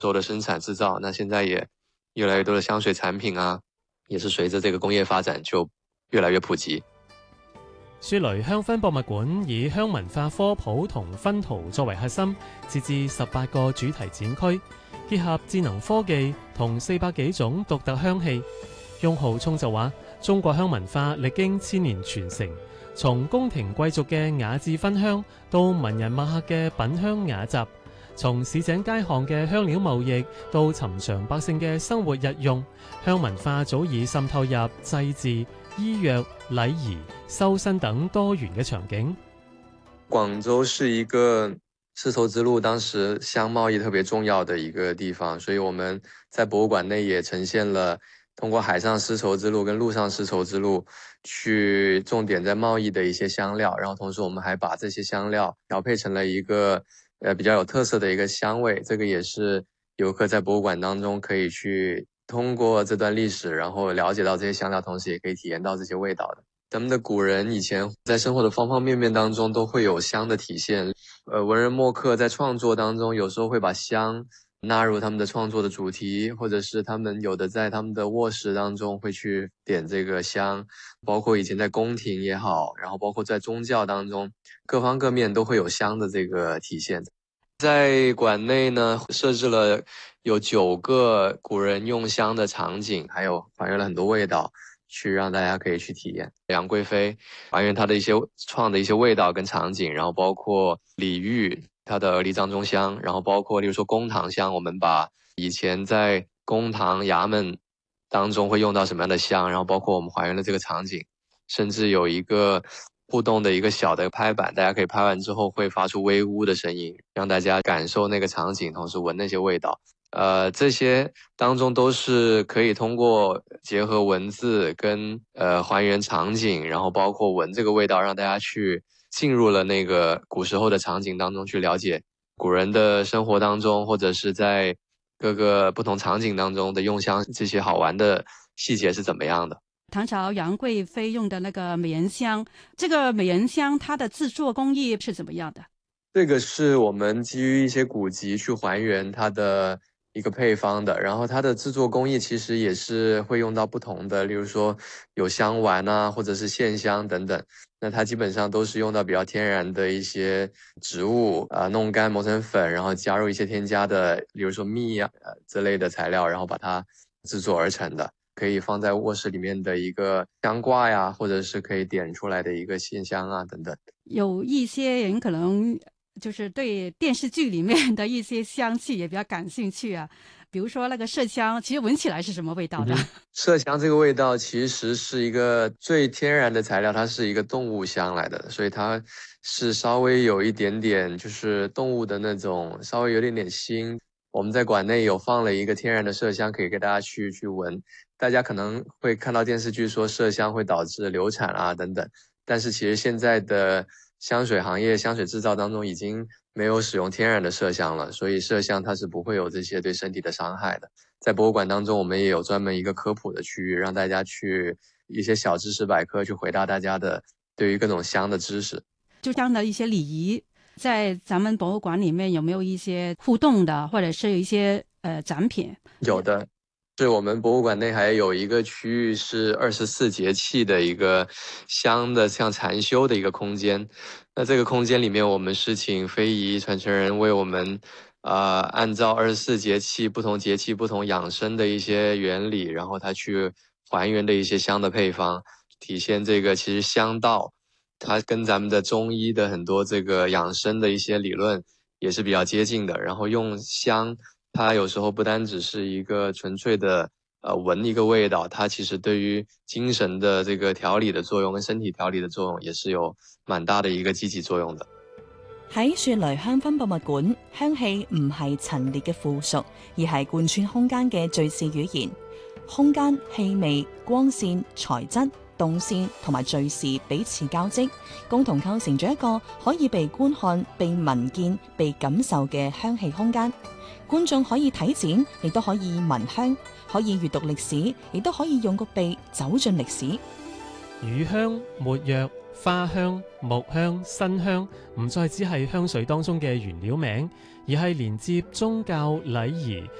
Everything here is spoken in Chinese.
州的生產製造，那現在也越來越多的香水產品啊，也是隨着這個工業發展就越來越普及。 雪梨香薰博物館以香文化科普同薰陶作為核心，設置18個主題展區，結合智能科技同400幾種獨特香氣。翁浩聰就話：中國香文化歷經千年傳承，從宮廷貴族嘅雅致熏香，到文人墨客嘅品香雅集，從市井街巷嘅香料貿易，到尋常百姓嘅生活日用，香文化早已滲透入祭祀、醫藥、禮儀、修身等多元嘅場景。 廣州是一個絲綢之路當時香貿易特別重要的一個地方，所以我們在博物館內也呈現了通過海上絲綢之路跟陸上絲綢之路去重點在貿易的一些香料，然後同時我們還把這些香料調配成了一個比較有特色的一個香味，這個也是遊客在博物館當中可以去通過這段歷史，然後了解到這些香料，同時也可以體驗到這些味道的。咱們的古人以前在生活的方方面面當中都會有香的體現，文人墨客在創作當中有時候會把香納入他們的創作的主題，或者是他們有的在他們的臥室當中會去點這個香，包括以前在宮廷也好，然後包括在宗教當中，各方各面都會有香的這個體現。在館內呢，設置了有9個古人用香的場景，還有還原了很多味道，去讓大家可以去體驗。楊貴妃還原她的一些創的一些味道跟場景，然後包括李煜它的離藏中香，然後包括例如說公堂香，我們把以前在公堂衙門當中會用到什麼樣的香，然後包括我們還原了這個場景，甚至有一個互動的一個小的拍板，大家可以拍完之後會發出微嗚的聲音，讓大家感受那個場景，同時聞那些味道。這些當中都是可以通過結合文字跟還原場景，然後包括聞這個味道，讓大家去進入了那個古時候的場景當中，去了解古人的生活當中，或者是在各個不同場景當中的用香這些好玩的細節是怎麼樣的。 唐朝楊貴妃用的那個美人香，這個美人香它的製作工藝是怎麼樣的？ 這個是我們基於一些古籍去還原它的一個配方的，然後它的製作工藝其實也是會用到不同的，例如說有香丸啊，或者是線香等等。那它基本上都是用到比較天然的一些植物弄乾磨成粉，然後加入一些添加的，例如說蜜啊之類的材料，然後把它製作而成的，可以放在臥室裏面的一個香掛呀，或者是可以點出來的一個線香啊等等。 有一些人可能就是對電視劇裏面的一些香氣也比較感興趣啊，比如說那個麝香，其實聞起來是什麼味道的？ 麝香這個味道其實是一個最天然的材料，它是一個動物香來的，所以它是稍微有一點點就是動物的那種稍微有點點腥。我們在館內有放了一個天然的麝香，可以給大家去聞。大家可能會看到電視劇說麝香會導致流產啊等等，但是其實現在的香水行業、香水製造當中已經沒有使用天然的麝香了，所以麝香它是不會有這些對身體的傷害的。在博物館當中，我們也有專門一個科普的區域，讓大家去一些小知識百科去回答大家的對於各種香的知識。 就這樣的一些禮儀，在咱們博物館裡面有沒有一些互動的，或者是有一些展品？ 有的。是我們博物館內還有一個區域是24節氣的一個香的像禪修的一個空間。那這個空間裡面，我們是請非遺傳承人為我們按照24節氣不同養生的一些原理，然後他去還原的一些香的配方，體現這個其實香道它跟咱們的中醫的很多這個養生的一些理論也是比較接近的。然後用香，它有時候不單只是一個純粹的聞一個味道，它其實對於精神的這個調理的作用跟身體調理的作用也是有蠻大的一個積極作用的。 喺雪梨香薰博物館，香氣唔係陳列嘅附屬，而係貫穿空間嘅敘事語言。空間、氣味、光線、材質、動線同埋敘事彼此交織，共同構成咗一個可以被觀看、被聞見、被感受嘅香氣空間。觀眾可以睇展，亦都可以聞香，可以閱讀歷史，亦都可以用個鼻走進歷史。 乳香、沒藥、花香、木香、辛香唔再只係香水當中嘅原料名，而係連接宗教禮儀